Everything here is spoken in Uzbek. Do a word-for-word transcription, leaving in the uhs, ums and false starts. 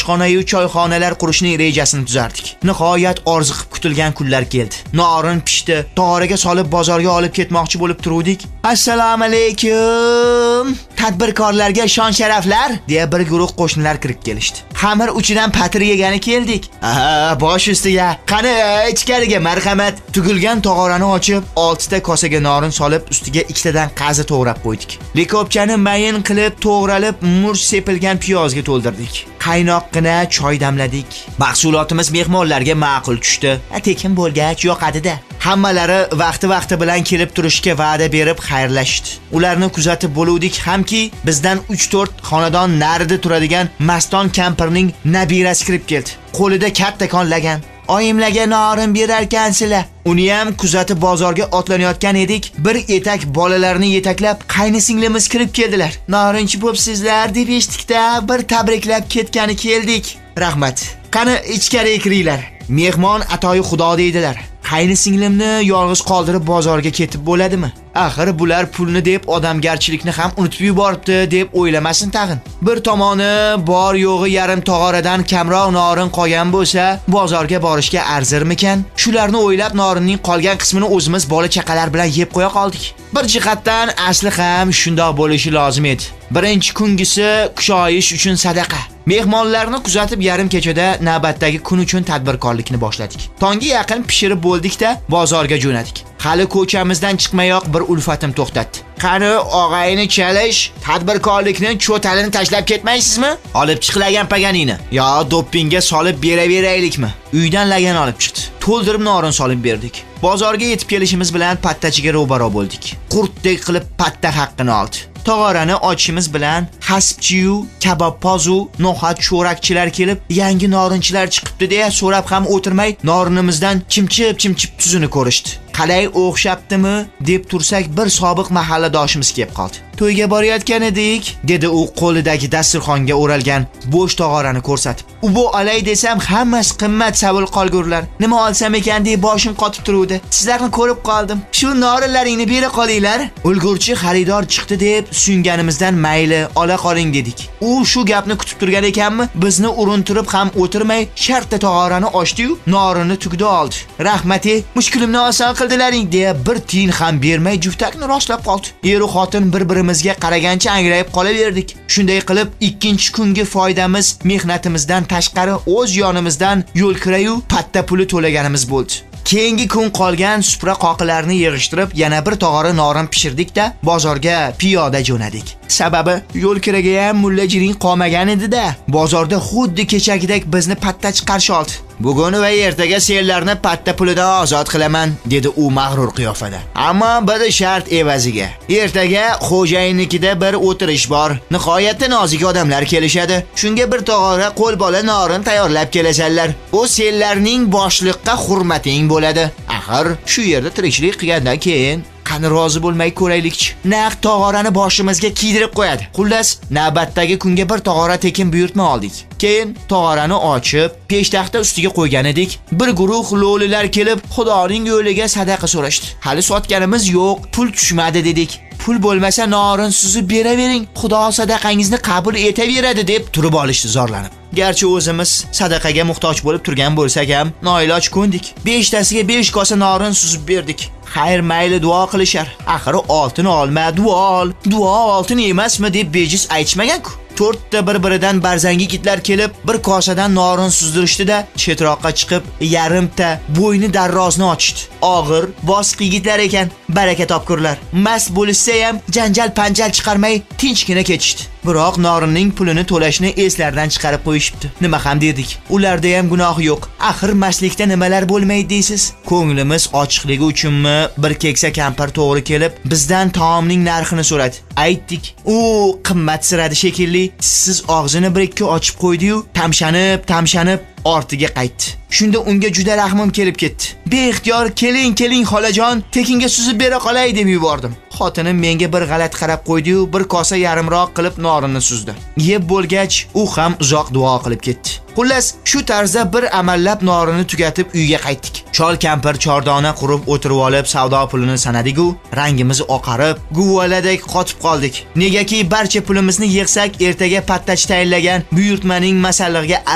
oshxona yu choyxonalar qurishning rejasini tuzardik. Nihoyat orziqib kutilgan kunlar keldi. Norin pishdi, tog'oraga solib bozorga olib ketmoqchi bo'lib turuvdik. Assalomu alaykum. Tadbirkorlarga shon sharaflar deya bir guruh qo'shnilar kirib kelishdi. Xamir uchidan patir yegani keldik. Aha, bosh ustiga, qani ichkariga marhamat. Tugilgan tog'orani ochib, oltita kosaga norin solib, ustiga ikkitadan qazi to'g'rab qo'ydik. Likopchani mayin qilib, to'g'ralib, murch sepilgan piyozga to'ldirdik. Qaynoqqina choy damladik. Mahsulotimiz mehmonlarga ma'qul tushdi. Tekin bo'lgach yoqadi-da. Hammalari vaqti-vaqti bilan kelib turishga va'da berib xayrlashdi. Ularni kuzatib bo'luvdik hamki, bizdan uch to'rt xonadon narida turadigan Maston kampirning nabirasi kirib keldi. Qo'lida kattakon lagan. Oyimlarga norin berarkansizlar. Uni ham kuzatib bozorga otlanayotgan edik. Bir etak bolalarni yetaklab qaynisinglimiz kirib keldilar. Norinchi bo'psizlar deb eshitdik-da, bir tabriklab ketgani keldik. Rahmat. Qani ichkariga kiringlar. Mehmon atoyi xudo deydilar. Qaynisinglimni yolg'iz qoldirib bozorga ketib bo'ladimi? Axir bular pulni deb odamgarchilikni ham unutib yuboribdi deb o'ylamasin tag'in. Bir tomoni bor yo'g'i yarim tog'oradan kamroq norin qolgan bo'lsa, bozorga borishga arzirmikan? Shularni o'ylab norinning qolgan qismini o'zimiz bola chaqalar bilan yeb qo'ya qoldik. Bir jihatdan asli ham shundoq bo'lishi lozim edi. Birinchi kungisi kushoyish uchun sadaqa. Mehmonlarni kuzatib yarim kechada navbatdagi kun uchun tadbirkorlikni boshladik. Tongga yaqin pishirib bo'ldik-da, bozorga jo'nadik. Hali ko'chamizdan chiqmayoq bir ulfatim to'xtatdi. Qani og'ayni chalish, tadbirkorlikni cho'talini tashlab ketmaysizmi? Olib chiqlagan paganini yo doppingga solib beraveraylikmi? Uydan lagan olib chiqdi. To'ldirib norin solib berdik. Bozorga yetib kelishimiz bilan pattachiga ro'baro bo'ldik. Qurtdek qilib patta haqqini oldi. Tog'orani ochishimiz bilan hasbchiyu, kabobpozu, no'xat cho'rakchilar kelib, yangi norinchilar chiqibdi deya so'rab ham o'tirmay, norinimizdan chimchib-chimchib tuzini ko'rishdi. Qalay o'xshabdimi deb tursak, bir sobiq mahalladoshimiz kelib qoldi. To'yga borayotgan edik, dedi u qo'lidagi dasturxonga o'ralgan bo'sh tog'orani ko'rsatib. U bu olay desam, hammasi qimmat savol qolgurlar. Nima olsam ekan deb boshim qotib turuvdi. Sizlarni ko'rib qoldim. Shu norinlaringni bera qolinglar. Ulgurchi xaridor chiqdi deb suyunganimizdan mayli, ola qoling dedik. U shu gapni kutib turgan ekanmi? Bizni urintirib ham o'tirmay, shartta tog'orani ochdi-yu, norini tugdi oldi. Rahmati, mushkulimni oson qildilaring deya bir tiyin ham bermay juftakni rostlab qoldi. Eru xotin bir-birimizga qaragancha angrayib qolaverdik. Shunday qilib, ikkinchi kungi foydamiz mehnatimizdan tashqari o'z yonimizdan yo'l kirayu patta puli to'laganimiz bo'ldi. Keyingi kun qolgan supra qoqilarni yig'ishtirib, yana bir tog'ora norin pishirdik-da, bozorga piyoda jo'nadik. Sababi yo'l kiraga ham mullajiring qolmagan edi-da. Bozorda xuddi kechagidek bizni pattachi qarshi oldi. Bugun va ertaga senlarni patta pulidan ozod qilaman, dedi u mag'rur qiyofada. Ammo bir shart evaziga. Ertaga xo'jayinnikida bir o'tirish bor. Nihoyatda nozik odamlar kelishadi. Shunga bir tog'ora qo'l bola norin tayyorlab kelasanlar. U senlarning boshliqqa hurmating bo'ladi. Axir shu yerda tirikchilik qilgandan keyin qani rozi bo'lmay ko'raylikchi. Naq tog'orani boshimizga kiydirib qo'yadi. Xullas, navbatdagi kunga bir tog'ora tekin buyurtma oldik. Keyin tog'orani ochib, peshtaxta ustiga qo'ygan edik. Bir guruh lo'lilar kelib, Xudoning yo'liga sadaqa so'rashdi. Hali sotganimiz yo'q, pul tushmadi dedik. Pul bo'lmasa norin suzib beravering, Xudo sadaqangizni qabul etaveradi deb turib olishdi zorlanib. Garchi o'zimiz sadaqaga muhtoj bo'lib turgan bo'lsak ham, noiloj ko'ndik. beshtasiga besh kosa norin suzib berdik. Xayr mayli duo qilishar. Axiri oltin olma, duo ol. Duo oltin emasmi deb bejiz aytishmagan-ku. to'rtta bir-biridan barzangi yigitlar kelib, bir kosadan norin suzdirishdi-da, chetroqqa chiqib, yarimta bo'yni darrozni ochishdi. Og'ir, bosiq yigitlar ekan, baraka topkurlar. Mast bo'lsa ham janjal panjal chiqarmay tinchgina ketishdi. Biroq norinning pulini to'lashni eslardan chiqarib qo'yishibdi. Nima ham dedik? Ularda ham gunoh yo'q. Axir mastlikda nimalar bo'lmaydi deysiz? Ko'nglimiz ochiqligi uchunmi, bir keksa kampir to'g'ri kelib, bizdan taomning narxini so'radi. Aytdik. U qimmatsiradi shekilli. Siz og'zini bir ikki ochib qo'ydi-yu, tamshanib, tamshanib ortiga qaytdi. Shunda unga juda rahmim kelib ketdi. Beixtiyor keling, keling xolajon, tekinga suzib bera qolay deb yubordim. Xotinim menga bir g'alat qarab qo'ydi-yu, bir kosa yarimroq qilib norinni suzdi. Yeb bo'lgach, u ham uzoq duo qilib ketdi. Xullas, shu tarzda bir amallab norini tugatib uyga qaytdik. Chol kampir chordona qurib o'tirib olib savdo pulini sanadigu, rangimiz oqarib, guvaladek qotib qoldik. Negaki barcha pulimizni yig'sak, ertaga pattachi tayinlagan buyurtmaning masallig'iga